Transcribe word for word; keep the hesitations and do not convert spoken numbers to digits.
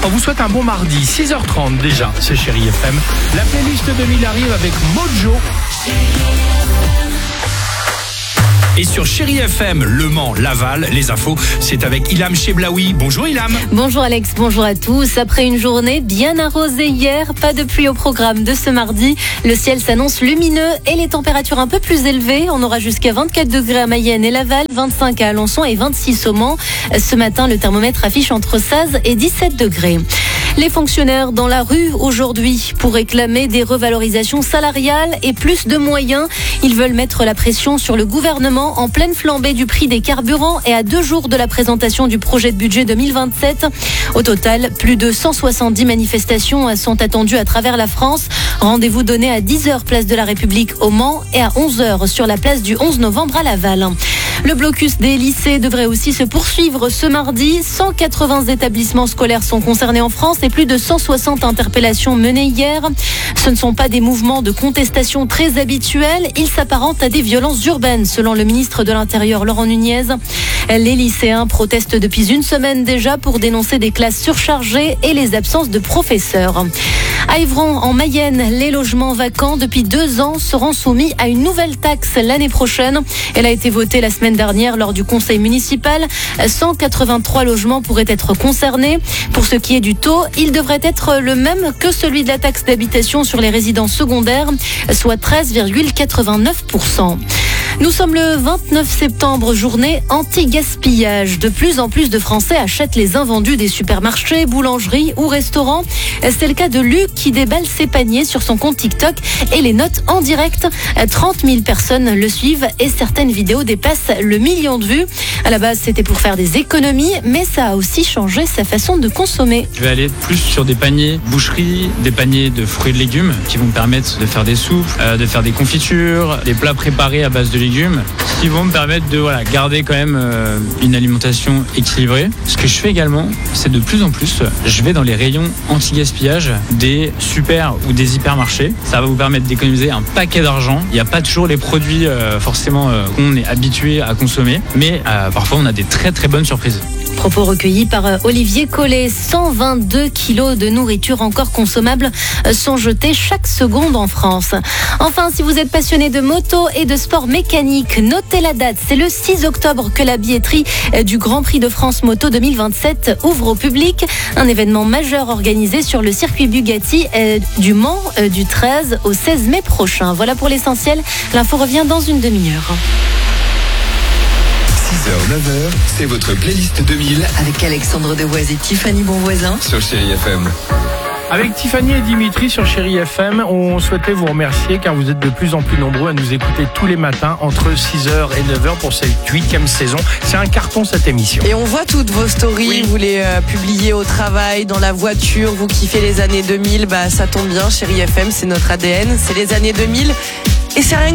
On vous souhaite un bon mardi, six heures trente déjà, c'est Chérie F M. La playlist deux mille arrive avec Mojo. Et sur Chérie F M, Le Mans, Laval, les infos, c'est avec Ilham Cheblaoui. Bonjour Ilham. Bonjour Alex, bonjour à tous. Après une journée bien arrosée hier, pas de pluie au programme de ce mardi. Le ciel s'annonce lumineux et les températures un peu plus élevées. On aura jusqu'à vingt-quatre degrés à Mayenne et Laval, vingt-cinq à Alençon et vingt-six au Mans. Ce matin, le thermomètre affiche entre seize et dix-sept degrés. Les fonctionnaires dans la rue aujourd'hui pour réclamer des revalorisations salariales et plus de moyens. Ils veulent mettre la pression sur le gouvernement en pleine flambée du prix des carburants et à deux jours de la présentation du projet de budget deux mille vingt-sept. Au total, plus de cent soixante-dix manifestations sont attendues à travers la France. Rendez-vous donné à dix heures place de la République au Mans et à onze heures sur la place du onze novembre à Laval. Le blocus des lycées devrait aussi se poursuivre ce mardi. cent quatre-vingts établissements scolaires sont concernés en France et plus de cent soixante interpellations menées hier. Ce ne sont pas des mouvements de contestation très habituels. Ils s'apparentent à des violences urbaines, selon le ministre de l'Intérieur, Laurent Nunez. Les lycéens protestent depuis une semaine déjà pour dénoncer des classes surchargées et les absences de professeurs. À Évron, en Mayenne, les logements vacants depuis deux ans seront soumis à une nouvelle taxe l'année prochaine. Elle a été votée la semaine dernière lors du conseil municipal. cent quatre-vingt-trois logements pourraient être concernés. Pour ce qui est du taux, il devrait être le même que celui de la taxe d'habitation sur les résidences secondaires, soit treize virgule quatre-vingt-neuf pour cent. Nous sommes le vingt-neuf septembre, journée anti-gaspillage. De plus en plus de Français achètent les invendus des supermarchés, boulangeries ou restaurants. C'est le cas de Luc qui déballe ses paniers sur son compte TikTok et les note en direct. trente mille personnes le suivent et certaines vidéos dépassent le million de vues. À la base, c'était pour faire des économies, mais ça a aussi changé sa façon de consommer. Je vais aller plus sur des paniers boucherie, des paniers de fruits et de légumes qui vont me permettre de faire des soupes, euh, de faire des confitures, des plats préparés à base de légumes qui vont me permettre de voilà, garder quand même euh, une alimentation équilibrée. Ce que je fais également, c'est de plus en plus, je vais dans les rayons anti-gaspillage des super ou des hypermarchés. Ça va vous permettre d'économiser un paquet d'argent. Il n'y a pas toujours les produits euh, forcément euh, qu'on est habitué à consommer, mais euh, parfois on a des très très bonnes surprises. Propos recueillis par Olivier Collet. cent vingt-deux kilos de nourriture encore consommable sont jetés chaque seconde en France. Enfin, si vous êtes passionné de moto et de sport mécanique, notez la date. C'est le six octobre que la billetterie du Grand Prix de France Moto deux mille vingt-sept ouvre au public. Un événement majeur organisé sur le circuit Bugatti du Mans du treize au seize mai prochain. Voilà pour l'essentiel. L'info revient dans une demi-heure. six heures neuf heures, c'est votre playlist deux mille avec Alexandre Devoise et Tiffany Bonvoisin sur Chérie F M. Avec Tiffany et Dimitri sur Chérie F M, on souhaitait vous remercier car vous êtes de plus en plus nombreux à nous écouter tous les matins entre six heures et neuf heures pour cette huitième saison. C'est un carton cette émission. Et on voit toutes vos stories, oui. Vous les euh, publiez au travail, dans la voiture, vous kiffez les années deux mille, bah ça tombe bien, Chérie F M, c'est notre A D N, c'est les années deux mille et c'est rien